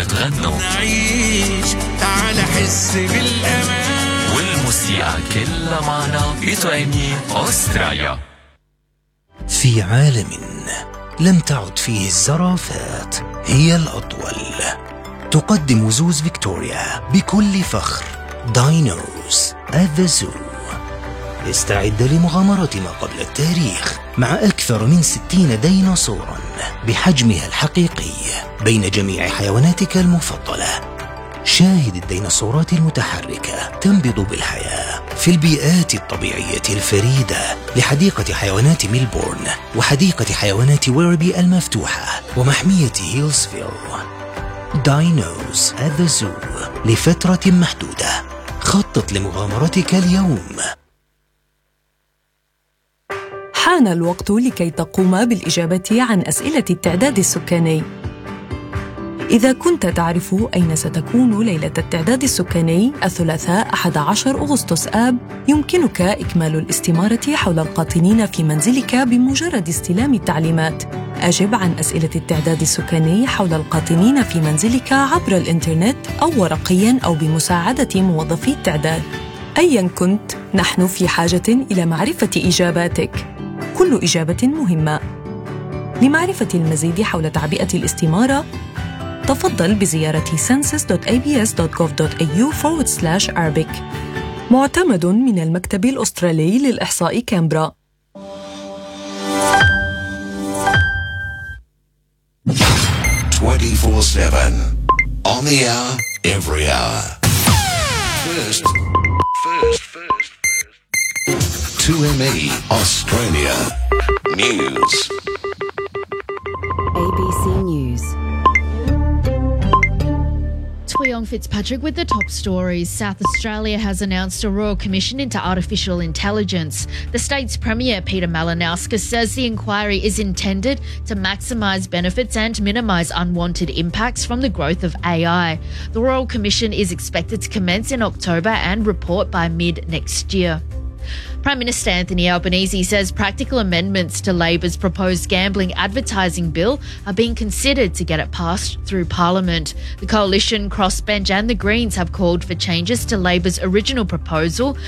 وتغنوا نعيش تعال حس بالأمان والموسيقى كلها معنا بتغني أستراليا. في عالم لم تعد فيه الزرافات هي الأطول، تقدم زوز فيكتوريا بكل فخر داينوز at the Zoo. استعد لمغامرة ما قبل التاريخ مع أكثر من 60 ديناصورا بحجمها الحقيقي بين جميع حيواناتك المفضلة. شاهد الديناصورات المتحركة تنبض بالحياة في البيئات الطبيعية الفريدة لحديقة حيوانات ميلبورن وحديقة حيوانات ويربي المفتوحة ومحمية هيلزفيل. داينوز at the Zoo لفترة محدودة. خطط لمغامرتك اليوم. حان الوقت لكي تقوم بالإجابة عن أسئلة التعداد السكاني. إذا كنت تعرف أين ستكون ليلة التعداد السكاني الثلاثاء 11 أغسطس آب، يمكنك إكمال الاستمارة حول القاطنين في منزلك بمجرد استلام التعليمات. أجب عن أسئلة التعداد السكاني حول القاطنين في منزلك عبر الإنترنت أو ورقياً أو بمساعدة موظفي التعداد. أياً كنت، نحن في حاجة إلى معرفة إجاباتك. كل إجابة مهمة. لمعرفة المزيد حول تعبئة الاستمارة، تفضل بزيارة census.abs.gov.au/Arabic. معتمد من المكتب الأسترالي للإحصاء كامبرا. 24/7 on the hour, every hour. First. 2ME Australia News. ABC News. Toyong Fitzpatrick with the top stories. South Australia has announced a royal commission into artificial intelligence. The state's Premier Peter Malinauskas says the inquiry is intended to maximise benefits and minimise unwanted impacts from the growth of AI. The royal commission is expected to commence in October and report by mid-next year. Prime Minister Anthony Albanese says practical amendments to Labor's proposed gambling advertising bill are being considered to get it passed through Parliament. The Coalition, Crossbench and the Greens have called for changes to Labor's original proposal